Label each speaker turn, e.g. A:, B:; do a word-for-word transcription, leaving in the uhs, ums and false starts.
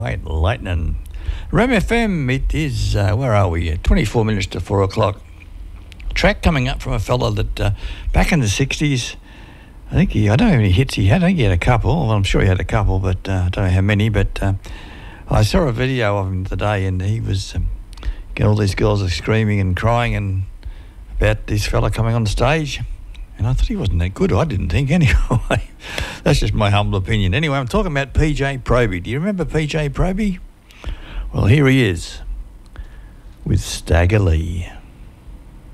A: Right, lightning. Ram F M, it is, uh, where are we? twenty-four minutes to four o'clock. Track coming up from a fella that uh, back in the sixties, I think he, I don't know how many hits he had. I think he had a couple. Well, I'm sure he had a couple, but uh, I don't know how many. But uh, I saw a video of him today, and he was, um, getting all these girls are screaming and crying and about this fella coming on stage. And I thought he wasn't that good. I didn't think anyway. That's just my humble opinion. Anyway, I'm talking about P J Proby. Do you remember P J Proby? Well, here he is with Stagger Lee.